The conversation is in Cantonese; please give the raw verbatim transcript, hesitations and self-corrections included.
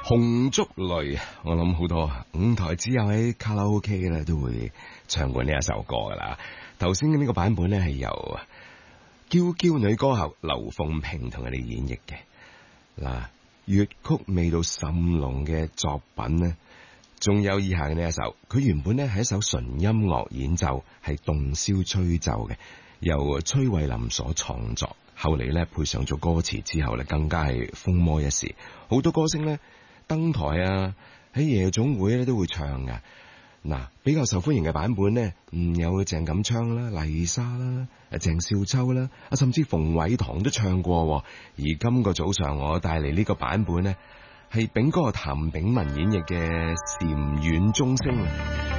紅燭淚，我諗好多五台之友喺卡拉 OK 咧都會唱過呢一首歌噶啦。頭先呢個版本咧係由嬌嬌女歌后劉鳳萍同佢哋演繹嘅。嗱，粵曲味道甚濃嘅作品呢，仲有以下嘅呢一首，佢原本咧係一首純音樂演奏，係洞簫吹奏嘅，由崔慧琳所創作。後嚟咧配上咗歌詞之後咧，更加係風魔一時。好多歌星咧登台啊，喺夜總會咧都會唱噶。嗱，比較受歡迎嘅版本呢，嗯，有鄭錦昌啦、麗莎啦、鄭少秋啦，啊，甚至馮偉棠都唱過。而今個早上我帶嚟呢個版本呢，係炳哥譚炳文演繹嘅《禪院鐘聲》。